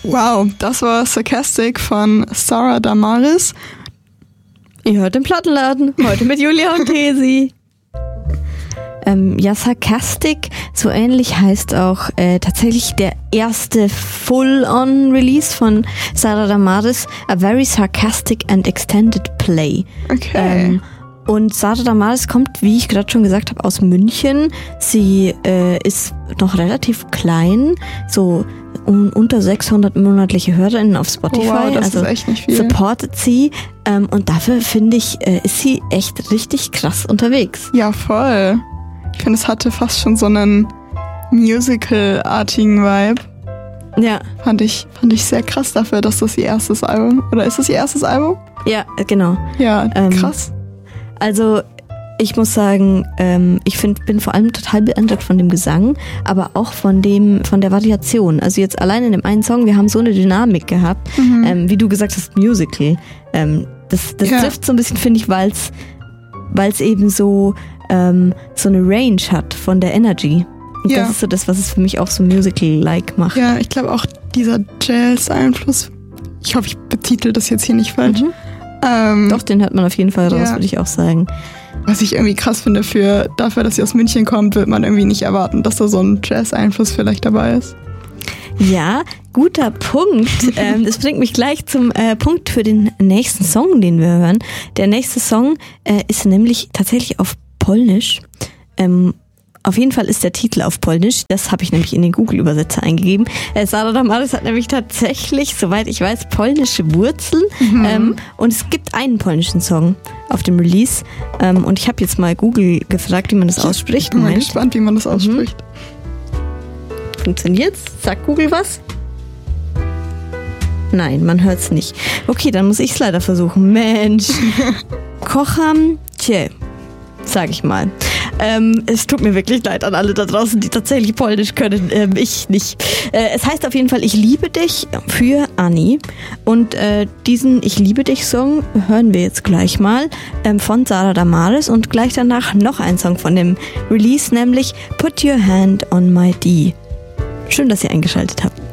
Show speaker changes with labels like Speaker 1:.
Speaker 1: Wow, das war Sarcastic von Sarah Damaris.
Speaker 2: Ihr hört den Plattenladen, heute mit Julia und Tesi. Ja, Sarcastic, so ähnlich heißt auch tatsächlich der erste Full-on-Release von Sarah Damaris, A Very Sarcastic and Extended Play.
Speaker 1: Okay.
Speaker 2: Und Sarah Damaris kommt, wie ich gerade schon gesagt habe, aus München. Sie ist noch relativ klein, so unter 600 monatliche HörerInnen auf Spotify.
Speaker 1: Wow, das
Speaker 2: also
Speaker 1: ist echt nicht viel.
Speaker 2: Supportet sie. Und dafür, finde ich, ist sie echt richtig krass unterwegs.
Speaker 1: Ja, voll. Ich finde, es hatte fast schon so einen Musical-artigen Vibe.
Speaker 2: Ja.
Speaker 1: Fand ich sehr krass dafür, dass das ihr erstes Album, oder ist das ihr erstes Album?
Speaker 2: Ja, genau.
Speaker 1: Ja, krass.
Speaker 2: Also ich muss sagen, ich bin vor allem total beeindruckt von dem Gesang, aber auch von der Variation. Also jetzt allein in dem einen Song, wir haben so eine Dynamik gehabt, wie du gesagt hast, Musical. Das trifft so ein bisschen, finde ich, weil es eben so eine Range hat von der Energy. Und das ist so das, was es für mich auch so Musical-like macht.
Speaker 1: Ja, ich glaube auch dieser Jazz-Einfluss, ich hoffe, ich betitel das jetzt hier nicht falsch.
Speaker 2: Doch, den hört man auf jeden Fall raus, würde ich auch sagen.
Speaker 1: Was ich irgendwie krass finde, dafür, dass sie aus München kommt, wird man irgendwie nicht erwarten, dass da so ein Jazz-Einfluss vielleicht dabei ist.
Speaker 2: Ja, guter Punkt. Das bringt mich gleich zum Punkt für den nächsten Song, den wir hören. Der nächste Song ist nämlich tatsächlich auf Polnisch. Auf jeden Fall ist der Titel auf Polnisch. Das habe ich nämlich in den Google-Übersetzer eingegeben. Sarah Damaris hat nämlich tatsächlich, soweit ich weiß, polnische Wurzeln. Und es gibt einen polnischen Song auf dem Release. Und ich habe jetzt mal Google gefragt, wie man das ausspricht.
Speaker 1: Ich bin mal gespannt, wie man das ausspricht.
Speaker 2: Funktioniert's? Sagt Google was? Nein, man hört's nicht. Okay, dann muss ich es leider versuchen. Mensch. Kocham cię, sag ich mal. Es tut mir wirklich leid an alle da draußen, die tatsächlich Polnisch können. Ich nicht. Es heißt auf jeden Fall Ich liebe dich für Anni. Und diesen Ich liebe dich Song hören wir jetzt gleich mal von Sarah Damaris und gleich danach noch ein Song von dem Release, nämlich Put Your Hand on My D. Schön, dass ihr eingeschaltet habt.